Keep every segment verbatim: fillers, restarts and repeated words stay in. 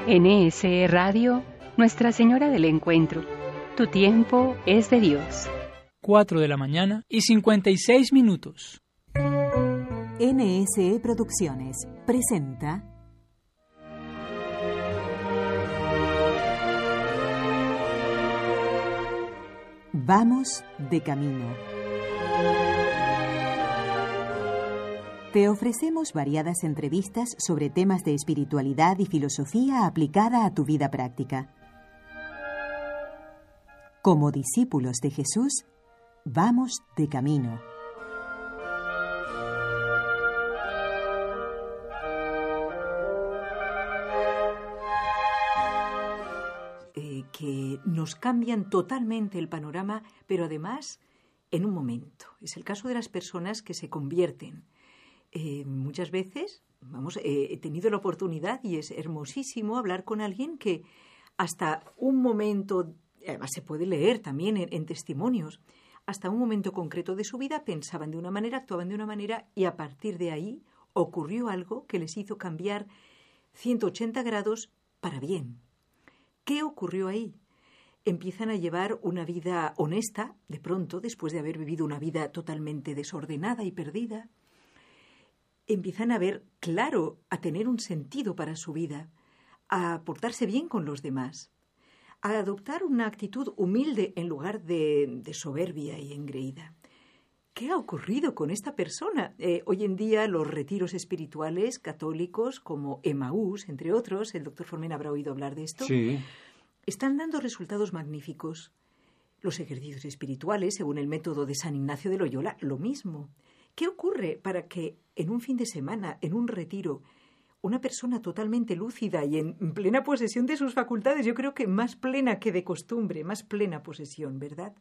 N S E Radio, Nuestra Señora del Encuentro. Tu tiempo es de Dios. cuatro de la mañana y cincuenta y seis minutos. N S E Producciones presenta Vamos de camino. Te ofrecemos variadas entrevistas sobre temas de espiritualidad y filosofía aplicada a tu vida práctica. Como discípulos de Jesús, vamos de camino. Eh, que nos cambian totalmente el panorama, pero además en un momento. Es el caso de las personas que se convierten. Eh, muchas veces, vamos, eh, he tenido la oportunidad y es hermosísimo hablar con alguien que hasta un momento, además se puede leer también en, en testimonios, hasta un momento concreto de su vida pensaban de una manera, actuaban de una manera y a partir de ahí ocurrió algo que les hizo cambiar ciento ochenta grados para bien. ¿Qué ocurrió ahí? Empiezan a llevar una vida honesta, de pronto, después de haber vivido una vida totalmente desordenada y perdida. Empiezan a ver claro, a tener un sentido para su vida, a portarse bien con los demás, a adoptar una actitud humilde en lugar de, de soberbia y engreída. ¿Qué ha ocurrido con esta persona? Eh, hoy en día los retiros espirituales católicos como Emaús, entre otros, el doctor Formen habrá oído hablar de esto, sí, están dando resultados magníficos. Los ejercicios espirituales, según el método de San Ignacio de Loyola, lo mismo. ¿Qué ocurre para que en un fin de semana, en un retiro, una persona totalmente lúcida y en plena posesión de sus facultades, yo creo que más plena que de costumbre, más plena posesión, ¿verdad?,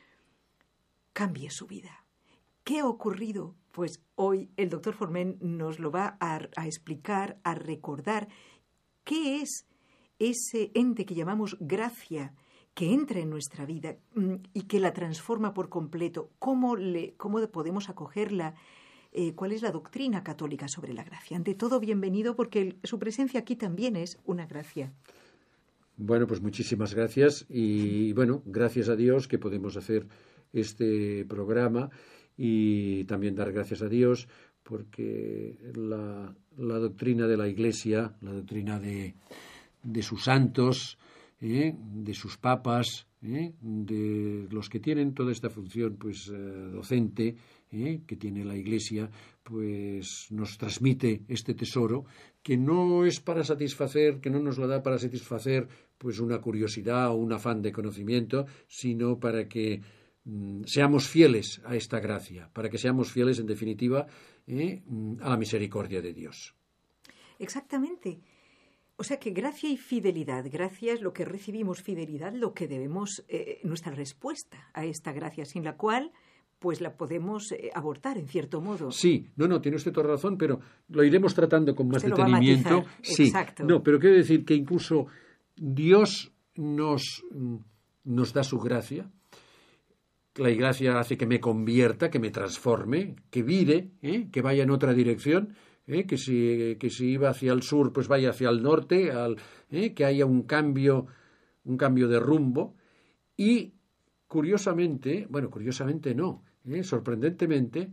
cambie su vida? ¿Qué ha ocurrido? Pues hoy el doctor Formen nos lo va a, a explicar, a recordar qué es ese ente que llamamos gracia, que entra en nuestra vida y que la transforma por completo. ¿Cómo, le, cómo podemos acogerla? Eh, ¿Cuál es la doctrina católica sobre la gracia? Ante todo, bienvenido, porque el, su presencia aquí también es una gracia. Bueno, pues muchísimas gracias y, bueno, gracias a Dios que podemos hacer este programa y también dar gracias a Dios porque la, la doctrina de la Iglesia, la doctrina de, de sus santos, ¿Eh? de sus papas, ¿eh? de los que tienen toda esta función pues eh, docente ¿eh? que tiene la Iglesia, pues nos transmite este tesoro que no es para satisfacer, que no nos lo da para satisfacer pues una curiosidad o un afán de conocimiento, sino para que mm, seamos fieles a esta gracia, para que seamos fieles en definitiva ¿eh? a la misericordia de Dios. Exactamente. O sea que gracia y fidelidad, gracia es lo que recibimos, fidelidad lo que debemos, eh, nuestra respuesta a esta gracia, sin la cual pues la podemos eh, abortar en cierto modo. Sí, no, no, tiene usted toda razón, pero lo iremos tratando con más Usted detenimiento. Lo va a matizar. Sí, exacto. No, pero quiero decir que incluso Dios nos, nos da su gracia. La gracia hace que me convierta, que me transforme, que vire, ¿eh? que vaya en otra dirección. ¿Eh? Que, si, que si iba hacia el sur, pues vaya hacia el norte, al, ¿eh? que haya un cambio, un cambio de rumbo. Y curiosamente, bueno, curiosamente no, ¿eh? sorprendentemente,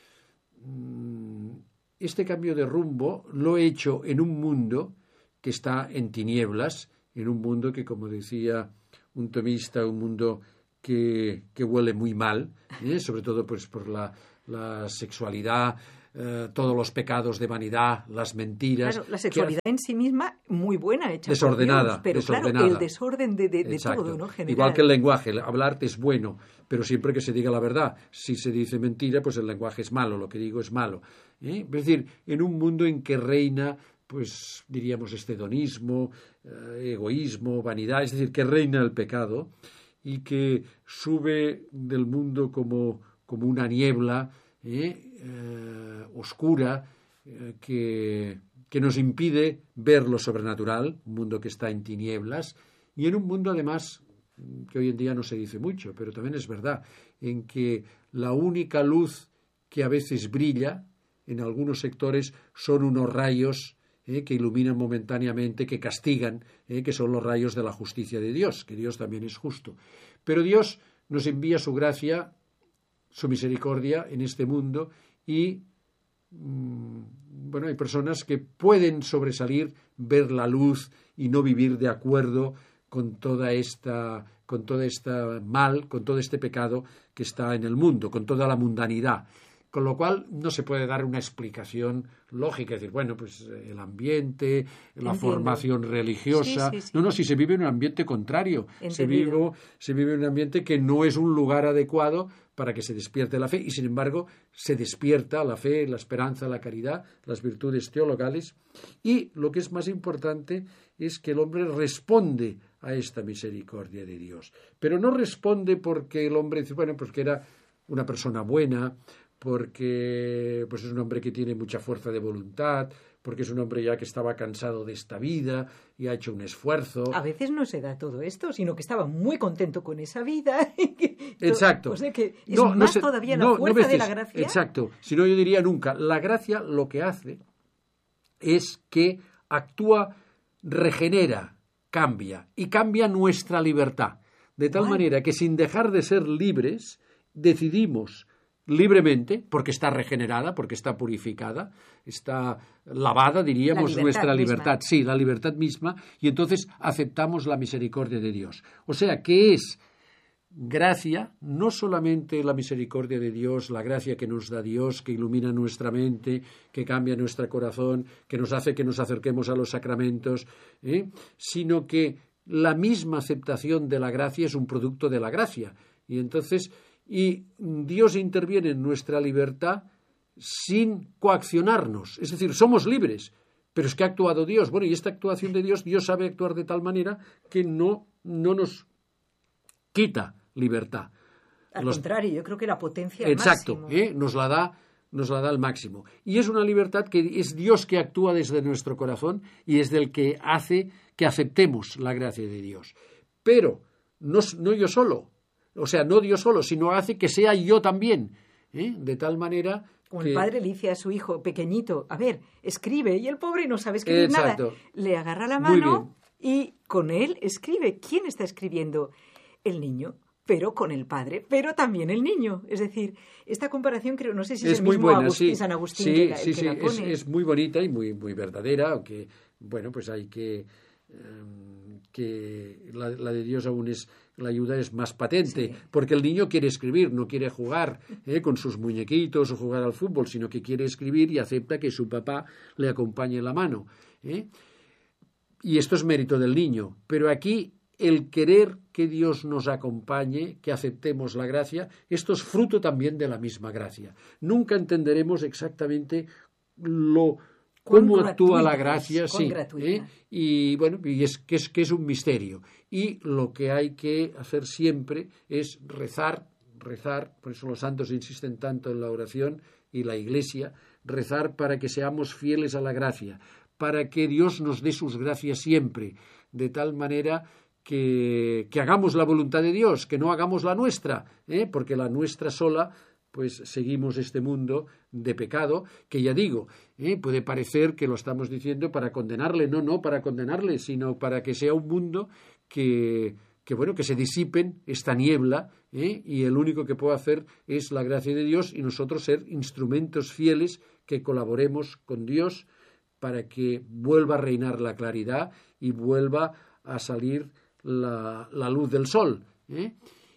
este cambio de rumbo lo he hecho en un mundo que está en tinieblas, en un mundo que, como decía un tomista, un mundo que, que huele muy mal, ¿eh? sobre todo pues por la, la sexualidad, Uh, todos los pecados de vanidad, las mentiras. Claro, la sexualidad que, en sí misma muy buena, hecha desordenada, por Dios, pero desordenada. Claro, el desorden de, de, de todo, ¿no? General. Igual que el lenguaje, el hablarte es bueno, pero siempre que se diga la verdad. Si se dice mentira, pues el lenguaje es malo, lo que digo es malo. ¿eh? Es decir, en un mundo en que reina, pues diríamos, este hedonismo, eh, egoísmo, vanidad, es decir, que reina el pecado y que sube del mundo como, como una niebla, ¿eh? Eh, oscura eh, que, que nos impide ver lo sobrenatural, un mundo que está en tinieblas y en un mundo además que hoy en día no se dice mucho, pero también es verdad, en que la única luz que a veces brilla en algunos sectores son unos rayos eh, que iluminan momentáneamente, que castigan, eh, que son los rayos de la justicia de Dios, que Dios también es justo. Pero Dios nos envía su gracia, su misericordia en este mundo y, mmm, bueno, hay personas que pueden sobresalir, ver la luz y no vivir de acuerdo con toda esta, con toda esta mal, con todo este pecado que está en el mundo, con toda la mundanidad. Con lo cual no se puede dar una explicación lógica, es decir, bueno, pues el ambiente, la Entiendo. formación religiosa. Sí, sí, sí. No, no, si se vive en un ambiente contrario, se vive, se vive en un ambiente que no es un lugar adecuado para que se despierte la fe, y sin embargo se despierta la fe, la esperanza, la caridad, las virtudes teologales, y lo que es más importante es que el hombre responde a esta misericordia de Dios. Pero no responde porque el hombre dice, bueno, pues que era una persona buena, porque pues es un hombre que tiene mucha fuerza de voluntad, porque es un hombre ya que estaba cansado de esta vida y ha hecho un esfuerzo. A veces no se da todo esto, sino que estaba muy contento con esa vida. Exacto. O sea que es no, más no se, todavía no, la fuerza no de la gracia. Exacto. Si no, yo diría nunca. La gracia lo que hace es que actúa, regenera, cambia, y cambia nuestra libertad. De tal ¿Cuál? manera que sin dejar de ser libres, decidimos libremente, porque está regenerada, porque está purificada, está lavada, diríamos, libertad nuestra libertad. Misma. Sí, la libertad misma, y entonces aceptamos la misericordia de Dios. O sea, que es gracia, no solamente la misericordia de Dios, la gracia que nos da Dios, que ilumina nuestra mente, que cambia nuestro corazón, que nos hace que nos acerquemos a los sacramentos, ¿eh? sino que la misma aceptación de la gracia es un producto de la gracia. Y entonces, y Dios interviene en nuestra libertad sin coaccionarnos, es decir, somos libres, pero es que ha actuado Dios. Bueno, y esta actuación de Dios, Dios sabe actuar de tal manera que no, no nos quita libertad. Al Los, contrario, yo creo que la potencia exacto, al máximo. ¿eh? nos la da, nos la da al máximo. Y es una libertad que es Dios que actúa desde nuestro corazón y es del que hace que aceptemos la gracia de Dios. Pero no, no yo solo, o sea, no Dios solo, sino hace que sea yo también, ¿eh? de tal manera Como que... el padre le dice a su hijo pequeñito, a ver, escribe, y el pobre no sabe escribir Exacto. nada. Le agarra la mano y con él escribe. ¿Quién está escribiendo? El niño, pero con el padre, pero también el niño. Es decir, esta comparación creo, no sé si es, es el muy mismo buena, Agustín, sí. San Agustín sí, que la, sí, que sí, la pone. Es, es muy bonita y muy, muy verdadera, aunque, bueno, pues hay que... Um, que la, la de Dios aún es, la ayuda es más patente, sí. porque el niño quiere escribir, no quiere jugar ¿eh? con sus muñequitos o jugar al fútbol, sino que quiere escribir y acepta que su papá le acompañe la mano. ¿eh? Y esto es mérito del niño, pero aquí el querer que Dios nos acompañe, que aceptemos la gracia, esto es fruto también de la misma gracia. Nunca entenderemos exactamente lo cómo actúa la gracia, sí, ¿eh? y bueno, y es que, es que es un misterio. Y lo que hay que hacer siempre es rezar, rezar, por eso los santos insisten tanto en la oración y la Iglesia, rezar para que seamos fieles a la gracia, para que Dios nos dé sus gracias siempre, de tal manera que, que hagamos la voluntad de Dios, que no hagamos la nuestra, ¿eh? porque la nuestra sola pues seguimos este mundo de pecado, que ya digo, ¿eh? puede parecer que lo estamos diciendo para condenarle, no, no para condenarle, sino para que sea un mundo que, que bueno, que se disipen esta niebla, ¿eh? y el único que puede hacer es la gracia de Dios y nosotros ser instrumentos fieles que colaboremos con Dios para que vuelva a reinar la claridad y vuelva a salir la, la luz del sol, ¿eh?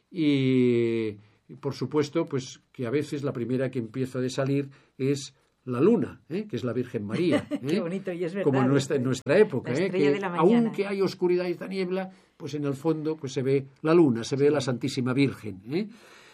y... Y por supuesto, pues que a veces la primera que empieza a salir es la luna, ¿eh? que es la Virgen María. ¿eh? Qué bonito, y es verdad. Como en nuestra, en nuestra época, la ¿eh? estrella que de la mañana. Aunque hay oscuridad y esta niebla, pues en el fondo pues se ve la luna, se ve la Santísima Virgen. ¿eh?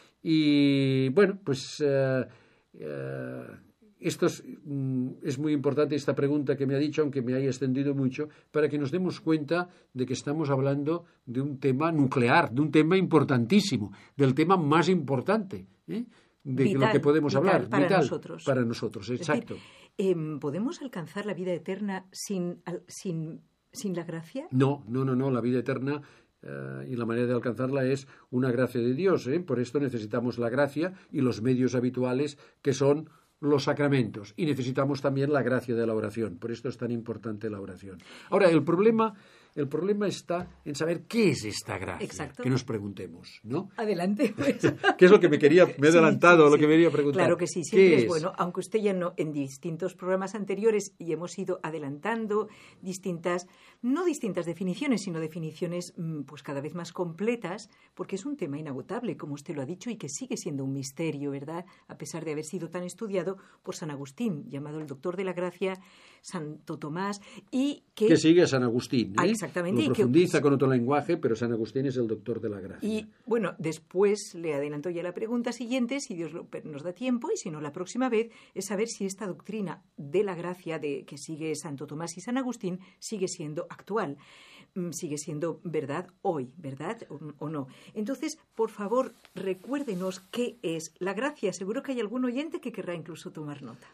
Y bueno, pues uh, uh, esto es, mm, es muy importante esta pregunta que me ha dicho, aunque me haya extendido mucho, para que nos demos cuenta de que estamos hablando de un tema nuclear, de un tema importantísimo, del tema más importante, ¿eh? de vital, lo que podemos vital hablar. Para vital nosotros. Para nosotros, exacto. Es decir, eh, ¿podemos alcanzar la vida eterna sin, sin, sin la gracia? No, no, no, no. La vida eterna uh, y la manera de alcanzarla es una gracia de Dios. ¿eh? Por esto necesitamos la gracia y los medios habituales que son los sacramentos y necesitamos también la gracia de la oración. Por esto es tan importante la oración. Ahora, el problema, el problema está en saber qué es esta gracia. Exacto. Que nos preguntemos, ¿no? Adelante, pues. ¿Qué es lo que me quería, me he adelantado, sí, sí, lo sí. que me quería preguntar? Claro que sí, siempre ¿Qué es, es bueno, aunque usted ya no, en distintos programas anteriores y hemos ido adelantando distintas, no distintas definiciones, sino definiciones pues cada vez más completas, porque es un tema inagotable, como usted lo ha dicho, y que sigue siendo un misterio, ¿verdad? A pesar de haber sido tan estudiado por San Agustín, llamado el doctor de la gracia, Santo Tomás, y que... Que sigue a San Agustín, ¿eh? Ah, exactamente. Lo y profundiza que... con otro lenguaje, pero San Agustín es el doctor de la gracia. Y, bueno, después le adelanto ya la pregunta siguiente, si Dios lo, nos da tiempo, y si no, la próxima vez, es saber si esta doctrina de la gracia de, que sigue Santo Tomás y San Agustín sigue siendo actual, sigue siendo verdad hoy, ¿verdad? O, o no. Entonces, por favor, recuérdenos qué es la gracia. Seguro que hay algún oyente que querrá incluso tomar nota.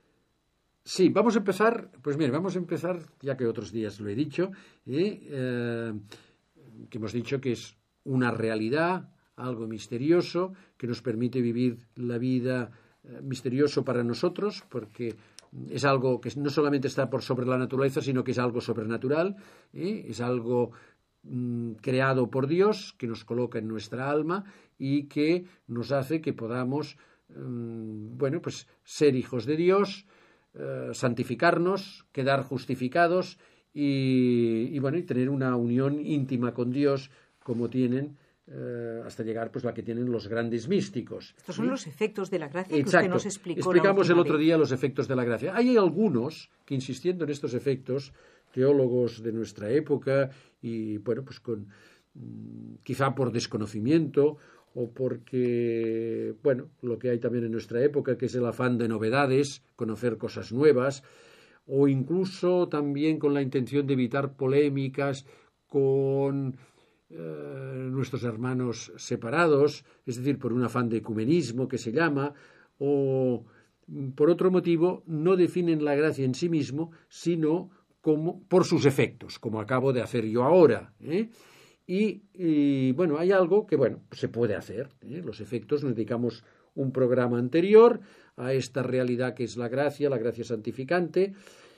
Sí, vamos a empezar, pues mire, vamos a empezar, ya que otros días lo he dicho, ¿eh? Eh, que hemos dicho que es una realidad, algo misterioso, que nos permite vivir la vida eh, misterioso para nosotros, porque es algo que no solamente está por sobre la naturaleza, sino que es algo sobrenatural, ¿eh? Es algo mm, creado por Dios, que nos coloca en nuestra alma y que nos hace que podamos, mm, bueno, pues ser hijos de Dios, eh, santificarnos, quedar justificados y, y, bueno, y tener una unión íntima con Dios como tienen Eh, hasta llegar pues la que tienen los grandes místicos. Estos son ¿sí? los efectos de la gracia. Exacto. Que usted nos explicó. Explicamos el otro vez. día los efectos de la gracia. Hay algunos que, insistiendo en estos efectos, teólogos de nuestra época y bueno, pues con quizá por desconocimiento o porque, bueno, lo que hay también en nuestra época, que es el afán de novedades, conocer cosas nuevas, o incluso también con la intención de evitar polémicas con eh, nuestros hermanos separados, es decir, por un afán de ecumenismo que se llama, o por otro motivo, no definen la gracia en sí mismo, sino como por sus efectos, como acabo de hacer yo ahora, ¿eh? Y, y, bueno, hay algo que, bueno, se puede hacer, ¿eh? Los efectos, nos dedicamos un programa anterior a esta realidad que es la gracia, la gracia santificante,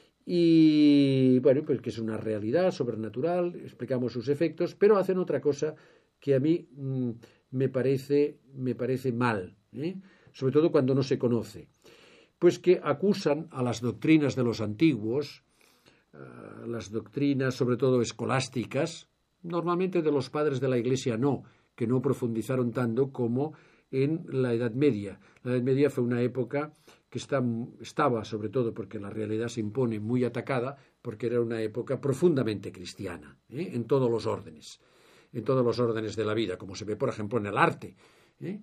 y, bueno, pues que es una realidad sobrenatural, explicamos sus efectos, pero hacen otra cosa que a mí mmm, me parece, me parece mal, ¿eh? Sobre todo cuando no se conoce, pues que acusan a las doctrinas de los antiguos, a las doctrinas sobre todo escolásticas, normalmente de los padres de la Iglesia no, que no profundizaron tanto como en la Edad Media. La Edad Media fue una época que está, estaba, sobre todo porque la realidad se impone, muy atacada, porque era una época profundamente cristiana, ¿eh? En todos los órdenes, en todos los órdenes de la vida, como se ve, por ejemplo, en el arte, ¿eh?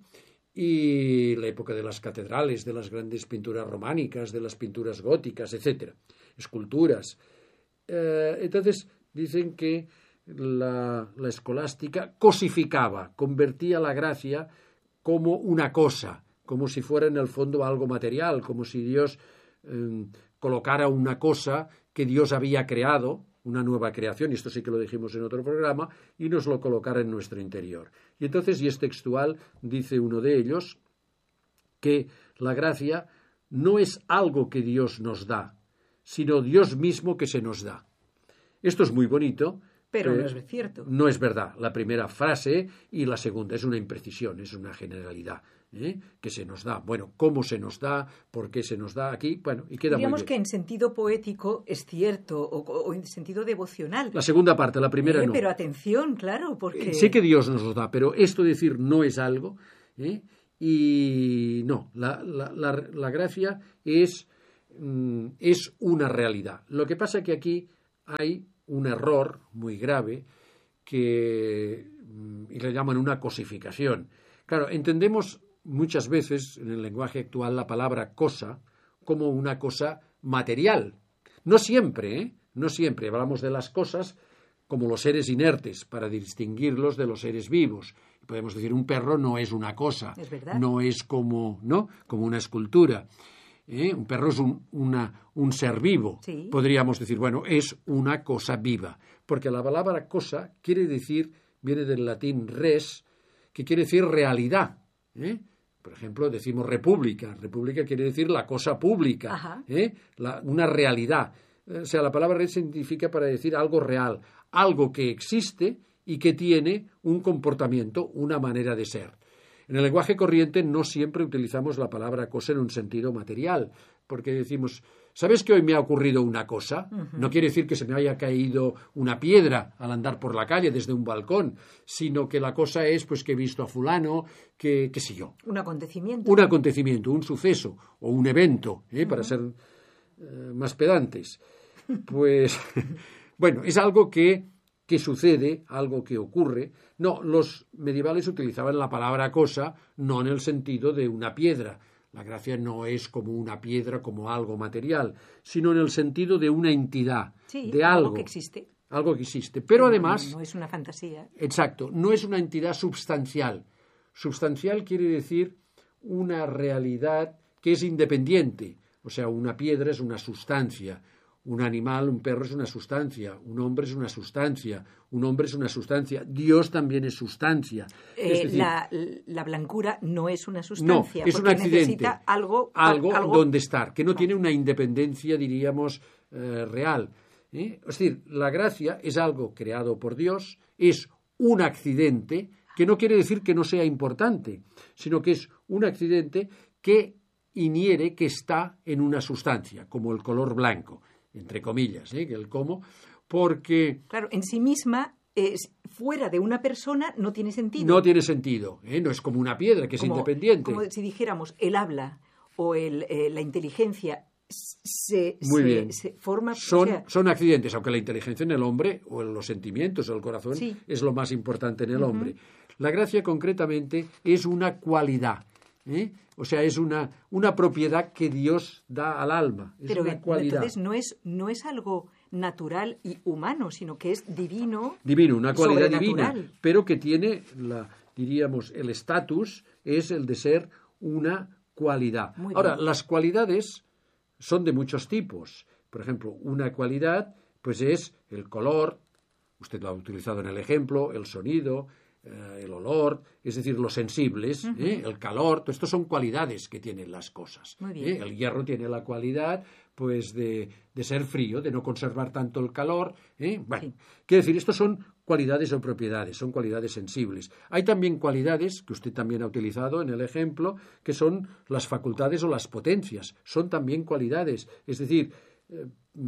Y la época de las catedrales, de las grandes pinturas románicas, de las pinturas góticas, etcétera, esculturas. Eh, entonces, dicen que La, la escolástica cosificaba, convertía la gracia como una cosa, como si fuera en el fondo algo material, como si Dios eh, colocara una cosa que Dios había creado, una nueva creación, y esto sí que lo dijimos en otro programa, y nos lo colocara en nuestro interior. Y entonces, y es textual, dice uno de ellos, que la gracia no es algo que Dios nos da, sino Dios mismo que se nos da. Esto es muy bonito, pero no es cierto. No es verdad. La primera frase y la segunda es una imprecisión, es una generalidad, ¿eh? Que se nos da. Bueno, ¿cómo se nos da? ¿Por qué se nos da aquí? Bueno, y queda Digamos muy bien. que en sentido poético es cierto, o, o en sentido devocional. La segunda parte, la primera eh, no. Pero atención, claro, porque... Sé que Dios nos lo da, pero esto de decir no es algo, ¿eh? Y no, la, la, la, la gracia es, mm, es una realidad. Lo que pasa es que aquí hay un error muy grave que y le llaman una cosificación. Claro, entendemos muchas veces en el lenguaje actual la palabra cosa como una cosa material. No siempre, ¿eh? No siempre. Hablamos de las cosas como los seres inertes para distinguirlos de los seres vivos. Podemos decir, un perro no es una cosa, ¿Es verdad? No es como, ¿no? como una escultura. ¿Eh? Un perro es un, una, un ser vivo. Sí. Podríamos decir, bueno, es una cosa viva. Porque la palabra cosa quiere decir, viene del latín res, que quiere decir realidad. ¿eh? Por ejemplo, decimos república. República quiere decir la cosa pública, ¿eh? La, una realidad. O sea, la palabra red significa para decir algo real, algo que existe y que tiene un comportamiento, una manera de ser. En el lenguaje corriente no siempre utilizamos la palabra cosa en un sentido material, porque decimos, ¿sabes que hoy me ha ocurrido una cosa? Uh-huh. No quiere decir que se me haya caído una piedra al andar por la calle desde un balcón, sino que la cosa es pues que he visto a fulano, que qué sé yo. Un acontecimiento. Un acontecimiento, un suceso o un evento, ¿eh? Uh-huh. Para ser eh, más pedantes. Pues, bueno, es algo que, que sucede, algo que ocurre. No, los medievales utilizaban la palabra cosa no en el sentido de una piedra. La gracia no es como una piedra, como algo material, sino en el sentido de una entidad, sí, de algo. algo que existe. Algo que existe. Pero no, además... No, no es una fantasía. Exacto, no es una entidad substancial. Substancial quiere decir una realidad que es independiente. O sea, una piedra es una sustancia. Un animal, un perro es una sustancia, un hombre es una sustancia, un hombre es una sustancia, Dios también es sustancia. Eh, es decir, la, la blancura no es una sustancia, no, es un accidente, necesita algo, algo, algo donde estar, que no ah. tiene una independencia, diríamos, eh, real. ¿eh? Es decir, la gracia es algo creado por Dios, es un accidente, que no quiere decir que no sea importante, sino que es un accidente que inhiere, que está en una sustancia, como el color blanco. Entre comillas, ¿eh? que el cómo, porque... Claro, en sí misma, eh, fuera de una persona, no tiene sentido. No tiene sentido, ¿eh? No es como una piedra que como, es independiente. Como si dijéramos, el habla o el, eh, la inteligencia se, Muy se, bien. se forma... Son, o sea, son accidentes, aunque la inteligencia en el hombre, o en los sentimientos, o el corazón, sí. es lo más importante en el Uh-huh. hombre. La gracia, concretamente, es una cualidad, ¿eh? O sea, es una, una propiedad que Dios da al alma. Es Pero una cualidad. Entonces no es, no es algo natural y humano, sino que es divino. Divino, una cualidad divina, pero que tiene, la, diríamos, el estatus es el de ser una cualidad. Muy Ahora, bien. las cualidades son de muchos tipos. Por ejemplo, una cualidad pues es el color, usted lo ha utilizado en el ejemplo, el sonido, el olor, es decir, los sensibles, uh-huh. ¿eh? el calor, todo esto son cualidades que tienen las cosas. Muy bien. ¿eh? El hierro tiene la cualidad pues de, de ser frío, de no conservar tanto el calor. ¿eh? Bueno, sí. Quiero decir, estos son cualidades o propiedades, son cualidades sensibles. Hay también cualidades, que usted también ha utilizado en el ejemplo, que son las facultades o las potencias, son también cualidades, es decir, eh,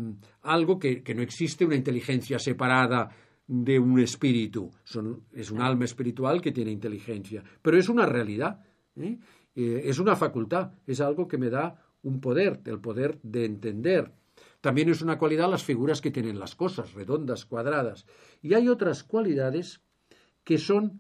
algo que, que no existe una inteligencia separada de un espíritu. Son, es un alma espiritual que tiene inteligencia, pero es una realidad, ¿eh? Eh, es una facultad, es algo que me da un poder, el poder de entender. También es una cualidad las figuras que tienen las cosas, redondas, cuadradas. Y hay otras cualidades que son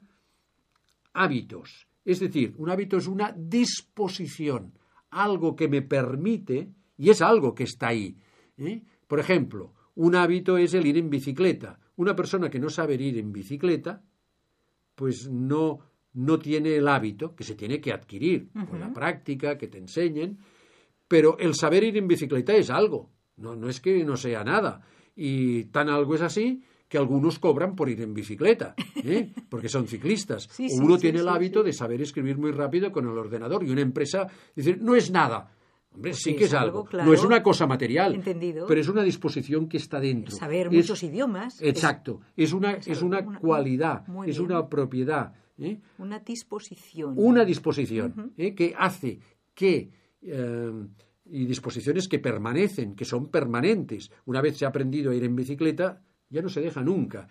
hábitos. Es decir, un hábito es una disposición, algo que me permite, y es algo que está ahí. ¿eh? Por ejemplo, un hábito es el ir en bicicleta. Una persona que no sabe ir en bicicleta, pues no, no tiene el hábito, que se tiene que adquirir uh-huh. con la práctica, que te enseñen, pero el saber ir en bicicleta es algo, no, no es que no sea nada. Y tan algo es así que algunos cobran por ir en bicicleta, ¿eh? porque son ciclistas. Sí, o sí, uno sí, tiene sí, el hábito sí. de saber escribir muy rápido con el ordenador, y una empresa dice, no es nada. Hombre, sí es que es algo, algo. Claro, no es una cosa material, entendido. pero es una disposición que está dentro. Saber es, muchos idiomas. Exacto. Es, es una, es, es una, una cualidad, es bien. una propiedad. ¿eh? Una disposición. Una disposición uh-huh. ¿eh? que hace que... Eh, y disposiciones que permanecen, que son permanentes. Una vez se ha aprendido a ir en bicicleta, ya no se deja nunca.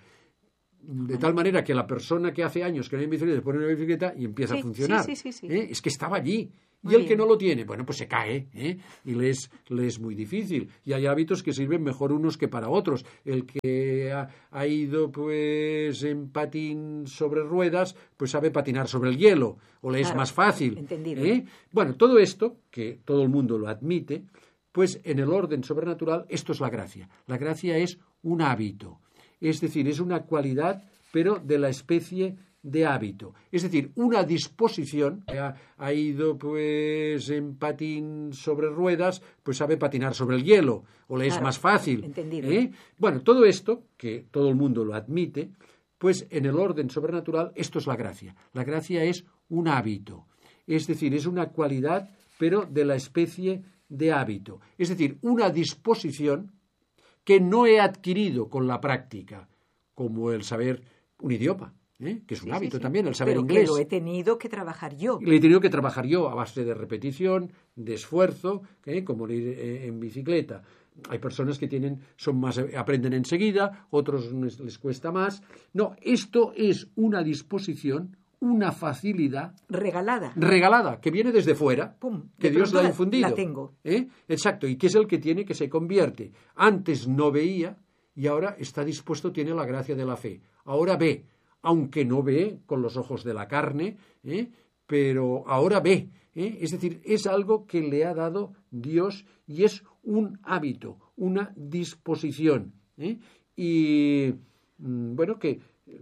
De tal manera que la persona que hace años que no hay en bicicleta se pone una bicicleta y empieza sí, a funcionar. Sí, sí, sí, sí. ¿eh? Es que estaba allí. Muy y el bien. que no lo tiene, bueno, pues se cae, ¿eh? y le es, le es muy difícil. Y hay hábitos que sirven mejor unos que para otros. El que ha, ha ido pues en patín sobre ruedas, pues sabe patinar sobre el hielo, o le claro, es más fácil. Entendido. ¿eh? Bueno, todo esto, que todo el mundo lo admite, pues en el orden sobrenatural, esto es la gracia. La gracia es un hábito, es decir, es una cualidad, pero de la especie de hábito. Es decir, una disposición, ha, ha ido pues en patín sobre ruedas, pues sabe patinar sobre el hielo, o le claro, es más fácil. Entendido. ¿eh? Bueno, todo esto, que todo el mundo lo admite, pues en el orden sobrenatural, esto es la gracia. La gracia es un hábito, es decir, es una cualidad, pero de la especie de hábito. Es decir, una disposición que no he adquirido con la práctica, como el saber un idioma, ¿eh? que es un sí, hábito sí, sí. también, el saber pero inglés. Que lo he tenido que trabajar yo. Lo he tenido que trabajar yo a base de repetición, de esfuerzo, ¿eh? como ir eh, en bicicleta. Hay personas que tienen, son más, aprenden enseguida, otros les, les cuesta más. No, esto es una disposición, una facilidad regalada, regalada que viene desde fuera, Pum, que Dios la ha infundido. La tengo. ¿Eh? Exacto, y que es el que tiene que se convierte. Antes no veía y ahora está dispuesto, tiene la gracia de la fe. Ahora ve, aunque no ve con los ojos de la carne, ¿eh? pero ahora ve. ¿eh? Es decir, es algo que le ha dado Dios y es un hábito, una disposición. ¿eh? Y bueno, que,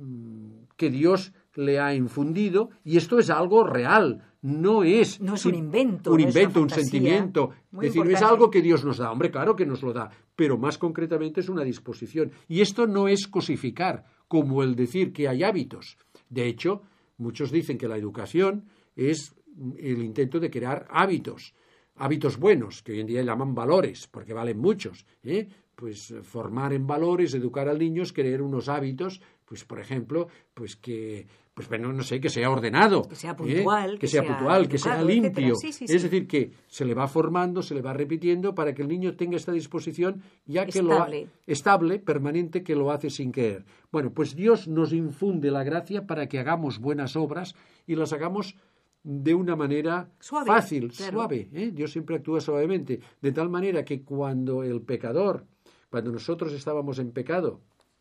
que Dios le ha infundido, y esto es algo real, no es, no es un invento, un, no invento, es un sentimiento, es decir, importante. Es algo que Dios nos da, hombre, claro que nos lo da, pero más concretamente es una disposición. Y esto no es cosificar, como el decir que hay hábitos. De hecho, muchos dicen que la educación es el intento de crear hábitos, hábitos buenos, que hoy en día llaman valores, porque valen muchos, ¿eh? Pues formar en valores, educar al niño es crear unos hábitos, pues por ejemplo, pues que, pues bueno, no sé, que sea ordenado, que sea puntual, ¿eh? que, que sea, sea puntual, educado, que sea limpio, sí, sí, es sí. decir, que se le va formando, se le va repitiendo para que el niño tenga esta disposición ya que estable. lo ha, estable, permanente, que lo hace sin querer. Bueno, pues Dios nos infunde la gracia para que hagamos buenas obras y las hagamos de una manera suave, fácil, claro. suave. ¿eh? Dios siempre actúa suavemente, de tal manera que cuando el pecador, cuando nosotros estábamos en pecado,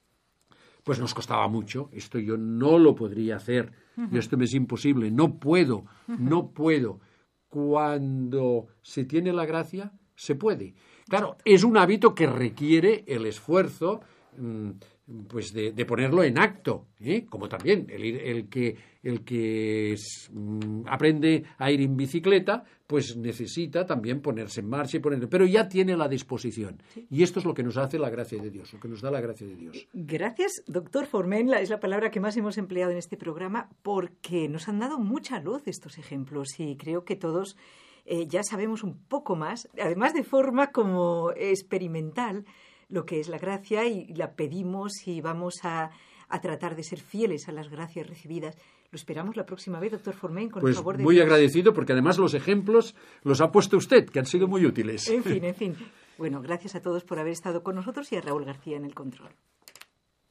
pues nos costaba mucho. Esto yo no lo podría hacer. Uh-huh. Y esto me es imposible. No puedo, uh-huh. no puedo. Cuando se tiene la gracia, se puede. Claro, es un hábito que requiere el esfuerzo, mmm, pues de, de ponerlo en acto, ¿eh? Como también el, el que, el que es, mm, aprende a ir en bicicleta, pues necesita también ponerse en marcha y ponerlo, pero ya tiene la disposición. Sí. Y esto es lo que nos hace la gracia de Dios, lo que nos da la gracia de Dios. Gracias, doctor Forment, es la palabra que más hemos empleado en este programa, porque nos han dado mucha luz estos ejemplos y creo que todos eh, ya sabemos un poco más, además de forma como experimental, lo que es la gracia, y la pedimos y vamos a, a tratar de ser fieles a las gracias recibidas. Lo esperamos la próxima vez, doctor Forment, con pues el favor de muy Dios. Agradecido, porque además los ejemplos los ha puesto usted, que han sido muy útiles. En fin, en fin. Bueno, gracias a todos por haber estado con nosotros y a Raúl García en el control.